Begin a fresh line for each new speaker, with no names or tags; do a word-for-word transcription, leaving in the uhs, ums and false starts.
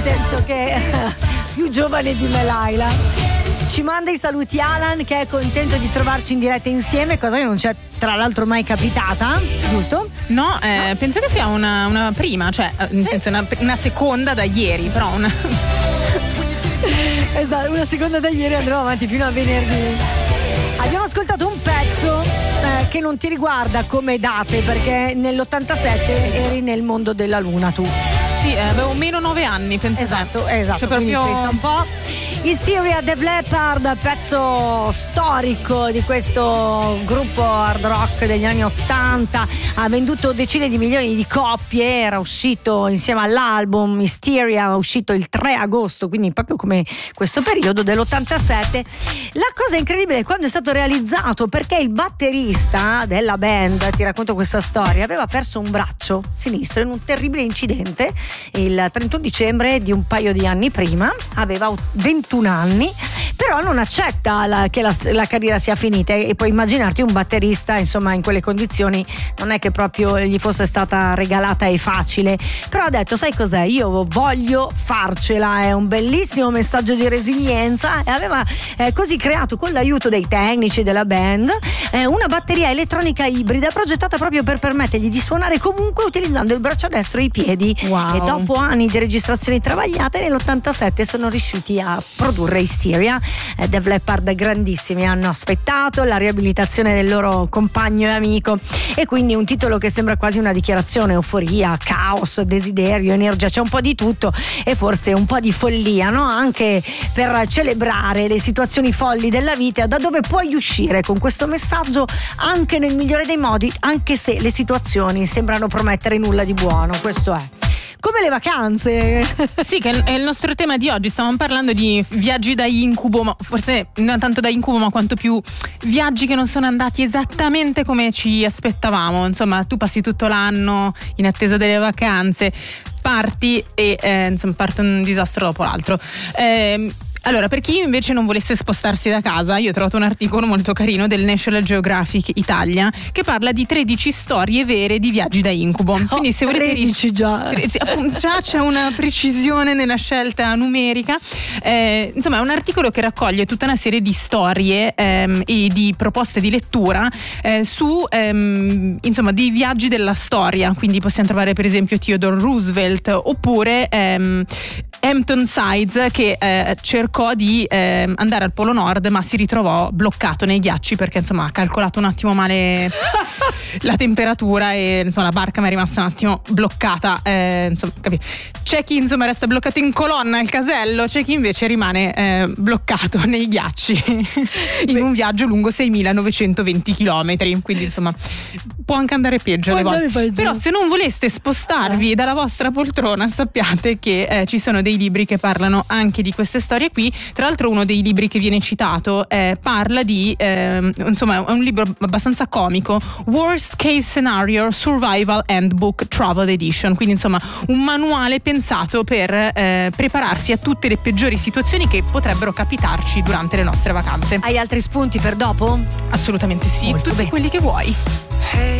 senso che più giovane di me Laila. Ci manda i saluti Alan, che è contento di trovarci in diretta insieme, cosa che non c'è tra l'altro mai capitata, giusto?
No, eh, no. Penso che sia una, una prima, cioè nel senso una, una seconda da ieri, però una...
Esatto, una seconda da ieri, andremo avanti fino a venerdì. Abbiamo ascoltato un pezzo eh, che non ti riguarda come date, perché nell'ottantasette eri nel mondo della luna tu.
Sì, eh, avevo meno nove anni, penso.
Esatto, esatto.
Cioè proprio
un po'. Hysteria, Def Leppard, pezzo storico di questo gruppo hard rock degli anni ottanta, ha venduto decine di milioni di copie, era uscito insieme all'album Hysteria, uscito il tre agosto, quindi proprio come questo periodo dell'ottantasette. La cosa incredibile è quando è stato realizzato, perché il batterista della band, ti racconto questa storia, aveva perso un braccio sinistro in un terribile incidente il trentuno dicembre di un paio di anni prima, aveva ventuno anni, però non accetta la, che la, la carriera sia finita, e puoi immaginarti un batterista insomma in quelle condizioni non è che proprio gli fosse stata regalata e facile, però ha detto sai cos'è, io voglio farcela, è un bellissimo messaggio di resilienza, e aveva eh, così creato con l'aiuto dei tecnici della band eh, una batteria elettronica ibrida progettata proprio per permettergli di suonare comunque utilizzando il braccio destro e i piedi.
Wow.
E dopo anni di registrazioni travagliate nell'ottantasette sono riusciti a produrre Hysteria. eh, Def Leppard grandissimi hanno aspettato la riabilitazione del loro compagno e amico, e quindi un titolo che sembra quasi una dichiarazione: euforia, caos, desiderio, energia, c'è un po' di tutto e forse un po' di follia, no? Anche per celebrare le situazioni folli della vita, da dove puoi uscire con questo messaggio anche nel migliore dei modi, anche se le situazioni sembrano promettere nulla di buono. Questo è come le vacanze.
Sì, che è il nostro tema di oggi. Stavamo parlando di viaggi da incubo, ma forse non tanto da incubo, ma quanto più viaggi che non sono andati esattamente come ci aspettavamo. Insomma, tu passi tutto l'anno in attesa delle vacanze, parti e eh, insomma parte un disastro dopo l'altro. Eh, Allora, per chi invece non volesse spostarsi da casa, io ho trovato un articolo molto carino del National Geographic Italia che parla di tredici storie vere di viaggi da incubo.
Oh,
quindi se volete
tredici già.
tre, sì, appunto, già c'è una precisione nella scelta numerica. Eh, insomma, è un articolo che raccoglie tutta una serie di storie ehm, e di proposte di lettura eh, su ehm, insomma di viaggi della storia. Quindi possiamo trovare per esempio Theodore Roosevelt, oppure ehm, Hampton Sides, che eh, cercò di eh, andare al Polo Nord, ma si ritrovò bloccato nei ghiacci perché insomma ha calcolato un attimo male la temperatura e insomma la barca mi è rimasta un attimo bloccata. Eh, insomma, capi? C'è chi insomma resta bloccato in colonna al casello, c'è chi invece rimane eh, bloccato nei ghiacci in Beh. un viaggio lungo seimilanovecentoventi chilometri. Quindi insomma può anche andare peggio alle volte. Però se non voleste spostarvi eh. dalla vostra poltrona, sappiate che eh, ci sono dei libri che parlano anche di queste storie qui. Tra l'altro uno dei libri che viene citato eh, parla di eh, insomma è un libro abbastanza comico, Worst Case Scenario Survival Handbook Travel Edition, quindi insomma un manuale pensato per eh, prepararsi a tutte le peggiori situazioni che potrebbero capitarci durante le nostre vacanze.
Hai altri spunti per dopo?
Assolutamente sì,
Molto
tutti
bene.
quelli che vuoi.
Hey,